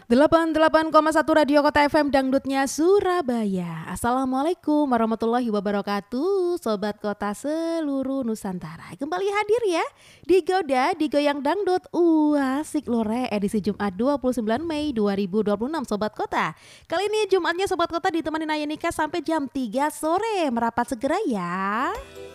88,1 Radio Kota FM Dangdutnya Surabaya. Assalamualaikum warahmatullahi wabarakatuh. Sobat Kota seluruh Nusantara, kembali hadir ya di Goda, di Goyang Dangdut Asik Lore edisi Jumat 29 Mei 2026 Sobat Kota. Kali ini Jumatnya Sobat Kota ditemani Naya Nika sampai jam 3 sore. Merapat segera ya.